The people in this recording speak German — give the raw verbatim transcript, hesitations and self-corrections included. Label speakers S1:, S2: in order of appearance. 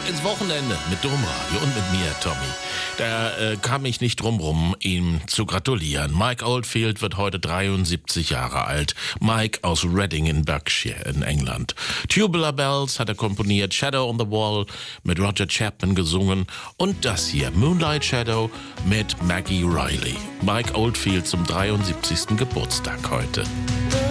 S1: ins Wochenende mit Domradio und mit mir, Tommy. Da äh, kam ich nicht drum rum, ihm zu gratulieren. Mike Oldfield wird heute dreiundsiebzig Jahre alt. Mike aus Reading in Berkshire in England. Tubular Bells hat er komponiert, Shadow on the Wall mit Roger Chapman gesungen und das hier, Moonlight Shadow mit Maggie Riley. Mike Oldfield zum dreiundsiebzigsten Geburtstag heute.